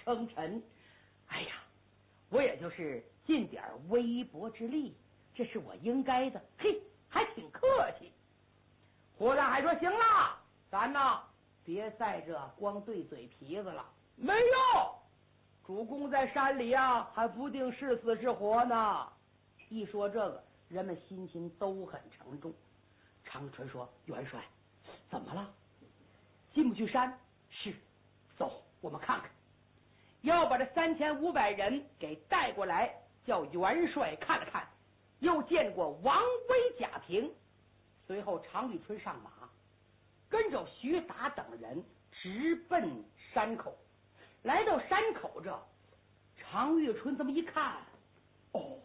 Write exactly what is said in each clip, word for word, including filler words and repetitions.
称臣。哎呀，我也就是尽点微薄之力，这是我应该的。嘿，还挺客气。胡大海说：“行了，咱呐别在这光对嘴皮子了，没有。主公在山里啊，还不定是死是活呢。”一说这个，人们心情都很沉重。长春说：“元帅，怎么了？进不去山？是，走，我们看看。要把这三千五百人给带过来，叫元帅看了看。又见过王威、贾平，随后常遇春上马，跟着徐达等人直奔山口。来到山口这，常遇春这么一看，哦，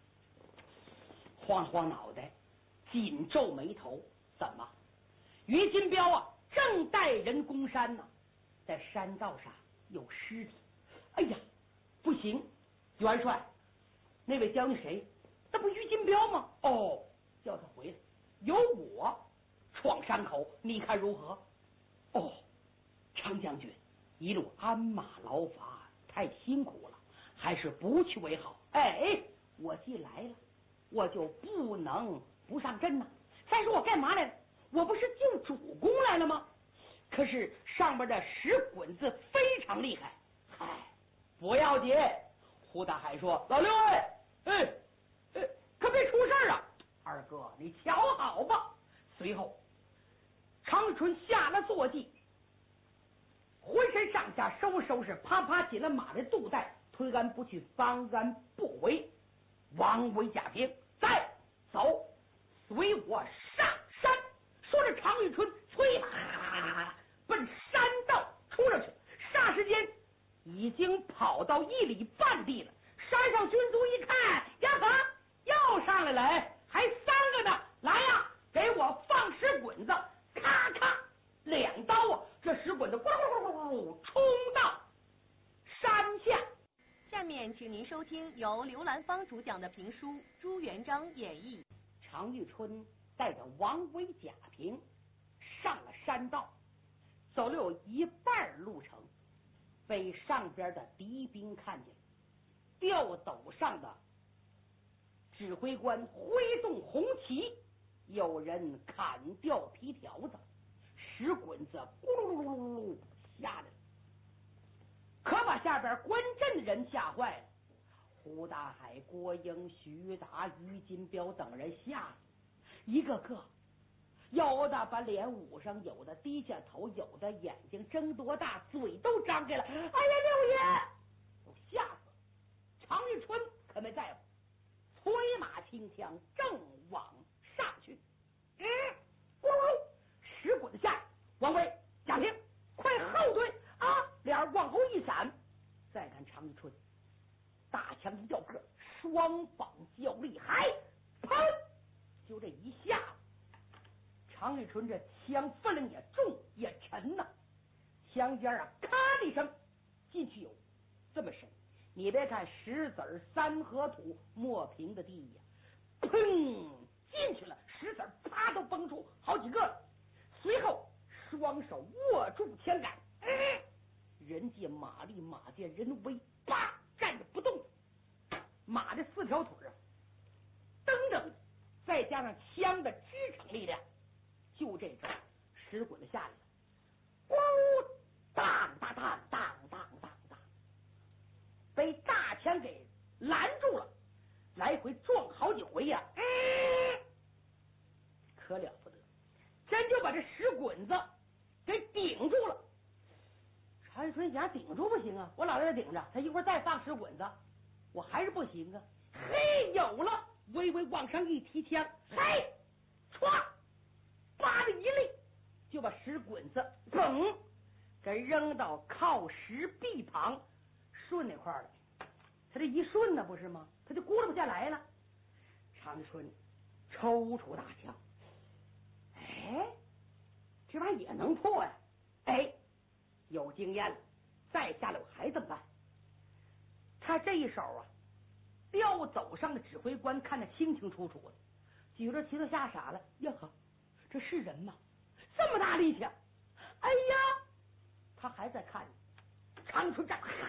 晃了晃脑袋，紧皱眉头。怎么？于金彪啊，正带人攻山呢，在山道上有尸体。哎呀，不行！元帅，那位将军谁？那不于金彪吗？哦，叫他回来，由我闯山口，你看如何？哦，常将军一路鞍马劳乏，太辛苦了，还是不去为好。哎，我既来了，我就不能不上阵呢。再说我干嘛来了？我不是救主公来了吗？可是上边的石滚子非常厉害。嗨，不要紧。胡大海说：“老六，哎哎哎，可别出事啊！二哥，你瞧好吧。”随后，常春下了坐骑，浑身上下收拾收拾，啪啪紧了马的肚带，推鞍不去，方鞍不回。王维、贾平，再走，随我上山。说着，常遇春催马奔山道冲上去，霎时间已经跑到一里半地了。山上军卒一看，呀呵，又上来了，还三个呢！来呀，给我放石滚子！咔咔两刀啊，这石滚子咕噜咕噜咕噜冲到山下。 下面请您收听由刘兰芳主讲的评书《朱元璋演义》。 常遇春带着王维、贾平上了山道，走了有一半路程，被上边的敌兵看见，吊斗上的指挥官挥动红旗，有人砍掉皮条子，石滚子咕噜噜噜噜噜下来了，可把下边观阵的人吓坏了。胡大海、郭英、徐达、于金彪等人吓得一个个有的把脸捂上，有的低下头，有的眼睛睁多大，嘴都张开了。哎呀，六爷，都吓死了！常遇春可没在乎，催马轻枪正往上去。嗯，咕噜，石滚子下来，王维、贾平，快后退啊！脸往后一闪，再看常遇春，大枪一掉个，双膀较力，还砰！就这一下，常遇春这枪分量也重也沉呐、啊，枪尖啊，咔的一声进去有这么深。你别看石子儿三合土磨平的地呀，砰进去了，石子儿啪都崩出好几个了。随后双手握住枪杆，嗯、人见马力，马见人威，叭站着不动，马的四条腿啊蹬着，再加上枪的支撑力量，就这种石滚子下来了，咕当当当当当当当，被大枪给拦住了，来回撞好几回呀、啊嗯，可了不得，真就把这石滚子给顶住了。常遇春想顶住不行啊，我老在这顶着，他一会儿再放石滚子，我还是不行啊。嘿，有了，微微往上一提枪，嘿，歘，叭的一力，就把石滚子砰给扔到靠石壁旁顺那块了。他这一顺呢，不是吗？他就咕噜不下来了。常遇春抽出大枪，哎，这玩意儿也能破呀！哎，有经验了，再下来我还怎么办？他这一手啊，吊走上的指挥官看得清清楚楚的，举着旗子吓傻了。呀呵，这是人吗？这么大力气！哎呀，他还在看常遇春站。